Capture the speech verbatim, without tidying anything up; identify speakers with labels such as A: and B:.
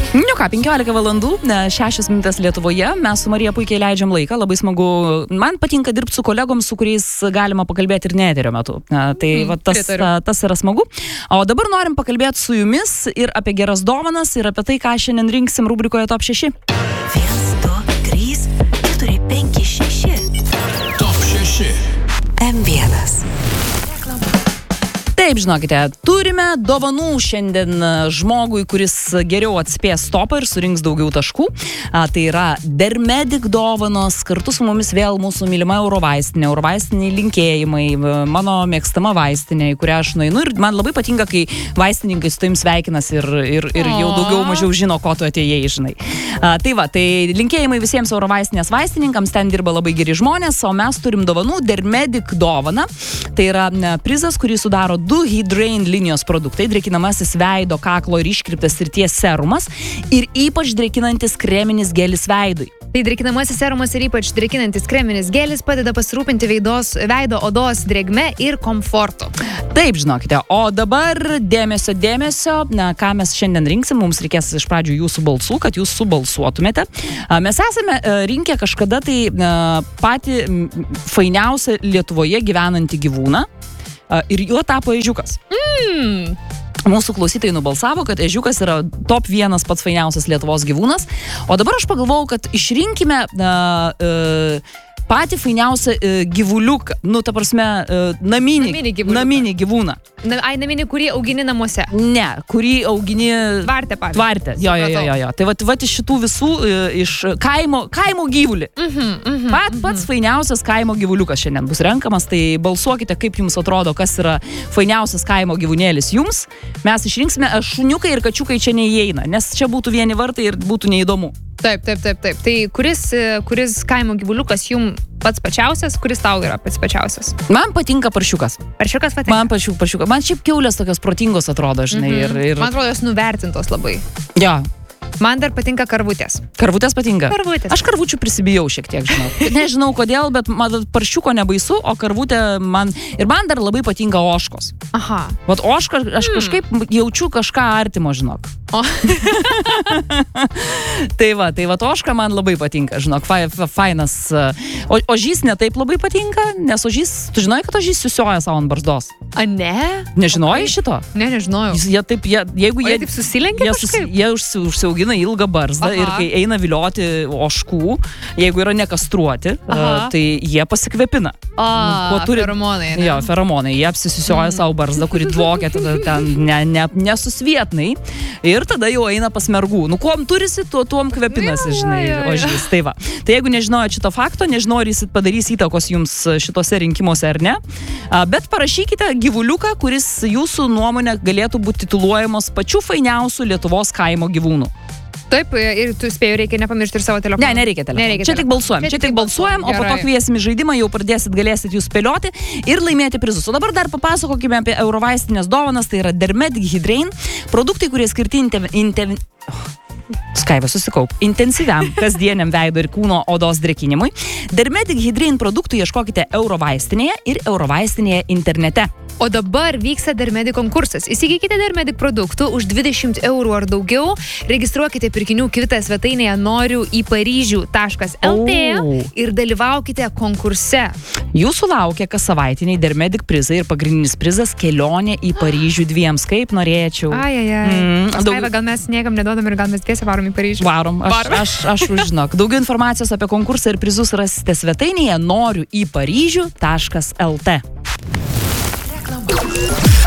A: Nu ką, penkiolika valandų, šešios minutės Lietuvoje, mes su Marija puikiai leidžiam laiką, labai smagu, man patinka dirbti su kolegom, su kuriais galima pakalbėti ir ne eterio metu, tai mm, va, tas, tas yra smagu. O dabar norim pakalbėti su jumis ir apie geras dovanas, ir apie tai, ką šiandien rinksim rubrikoje Top šeši.
B: vienas, du, trys, keturi, penki, šeši.
C: Top šeši.
B: M vienas.
A: Taip, žinokite, turime dovanų šiandien žmogui, kuris geriau atspės topą ir surinks daugiau taškų. A, tai yra Dermedic dovanos, kartu su mumis vėl mūsų mylima Eurovaistinė, Eurovaistiniai linkėjimai, mano mėgstama vaistinė, į kurią aš nueinu ir man labai patinka, kai vaistininkai su tavim sveikinas ir, ir, ir jau daugiau mažiau žino, ko tu atėjai, žinai. A, tai va, tai linkėjimai visiems Eurovaistinės vaistininkams, ten dirba labai geri žmonės, o mes turim dovanų Dermedic dovaną. Tai yra prizas, kurį sudaro du Hydrain linijos produktai, drėkinamasis veido, kaklo ir iškirptas srities serumas ir ypač drėkinantis kreminis gelis veidui.
D: Tai drėkinamasis serumas ir ypač drėkinantis kreminis gelis padeda pasirūpinti veidos, veido odos drėgme ir komfortu.
A: Taip, žinokite, o dabar dėmesio, dėmesio, na, ką mes šiandien rinksim, mums reikės iš pradžių jūsų balsų, kad jūs subalsuotumėte. Mes esame rinkę kažkada tai patį fainiausią Lietuvoje gyvenantį gyvūną. Ir juo tapo ežiukas.
D: Mm.
A: Mūsų klausytojai nubalsavo, kad ežiukas yra top vienas pats fainiausias Lietuvos gyvūnas. O dabar aš pagalvojau, kad išrinkime uh, uh, patį fainiausią uh, gyvuliuką. Nu, ta prasme, uh, naminį,
D: naminį gyvuliuką.
A: Naminį gyvūną.
D: Na, ai, naminį, kurį augini namuose.
A: Ne, kurį augini...
D: Tvarte, pavyzdžiui.
A: Tvarte, jo, jo, jo, jo, jo. Tai vat, vat iš šitų visų, iš kaimo, kaimo gyvulį.
D: Mhm, mhm,
A: Pat, pats
D: mhm.
A: fainiausias kaimo gyvuliukas šiandien bus renkamas, tai balsuokite, kaip jums atrodo, kas yra fainiausias kaimo gyvūnėlis jums. Mes išrinksime, šuniukai ir kačiukai čia neįeina, nes čia būtų vieni vartai ir būtų neįdomu.
D: Taip, taip, taip, taip. Tai kuris, kuris kaimo gyvuliukas jums pats pačiausias, kuris tau yra pats pačiausias?
A: Man patinka paršiukas.
D: Paršiukas patinka?
A: Man pačiu, paršiukas. Man šiaip kiaulės tokios protingos atrodo, žinai.
D: Mhm.
A: Ir, ir...
D: Man atrodo, jos nuvertintos labai.
A: Jo.
D: Man dar patinka karvutės.
A: Karvutės patinka?
D: Karvutės.
A: Aš karvučių prisibijau šiek tiek, žinau. Nežinau kodėl, bet man paršiuko nebaisu, o karvutė man... Ir man dar labai patinka ožkos.
D: Aha.
A: Vat ožka, aš
D: Hmm.
A: kažkaip jaučiu kažką artimo, žinok.
D: O.
A: tai va, tai va, ožka man labai patinka, žinok, fa, fa, fainas. O, ožys ne taip labai patinka, nes ožys, tu žinai, kad ožys susioja savo ant barzdos?
D: A, ne?
A: Nežinojai
D: Okay.
A: šito?
D: Ne, nežinojau.
A: Jis, jie taip, jie, jeigu
D: O
A: jie...
D: jie taip susilenkia
A: jie,
D: kažkaip?
A: jie užsi, užsiaugina ilgą barzdą. Aha. Ir kai eina vilioti ožkų, jeigu yra nekastruoti, uh, tai jie pasikvepina.
D: O,
A: turi...
D: feromonai. Ne?
A: Jo, feromonai. Jie apsisisioja mm. savo barzdą, kuri dvokia tada ten ne, ne, nesusvietnai. Ir tada jau eina pas mergų. Nu, kuom turisi, tuo tuom kvepinasi, žinai,
D: ja, ja, ja.
A: ožys. Tai va. Tai jeigu nežinojot šito fakto, nežinorysit padarys įtakos jums šitose rinkimuose ar ne. Uh, bet parašykite gyvuliuką, kuris jūsų nuomonė galėtų būti tituluojamos pačių fainiausių Lietuvos kaimo gyvūnų.
D: Taip, ir tu spėjau, reikia nepamiršti ir savo telefoną.
A: Ne, nereikia telefoną.
D: Nereikia
A: čia tik balsuojam, čia, čia tik balsuojam, o po to kviesim į žaidimą, jau pradėsit, galėsit jūs spėlioti ir laimėti prizus. O dabar dar papasakokime apie Eurovaistinės dovanas, tai yra Dermedic Hydrain, produktai, kurie skirti inte... inte oh. Skaiva, susikaup. Intensyviam, kasdieniam veido ir kūno odos drėkinimui. Dermedic Hydrain produktų ieškokite Eurovaistinėje ir Eurovaistinėje internete.
D: O dabar vyksta Dermedic konkursas. Įsigykite Dermedic produktų už dvidešimt eurų ar daugiau. Registruokite pirkinių kvitą svetainėje noriu į paryžių taškas lt
A: O.
D: ir dalyvaukite konkurse.
A: Jūsų laukia kas savaitiniai Dermedic prizai ir pagrindinis prizas kelionė į Paryžių dviems. Kaip norėčiau.
D: Ai, ai, ai.
A: Mm,
D: Skaiva,
A: daug-
D: gal mes niekam nedodam ir gal mes tiesiai varom į Paryžių.
A: Varom, aš,
D: Varom.
A: aš, aš užžinok. Daugiau informacijos apie konkursą ir prizus rasite svetainėje noriu į paryžių taškas lt.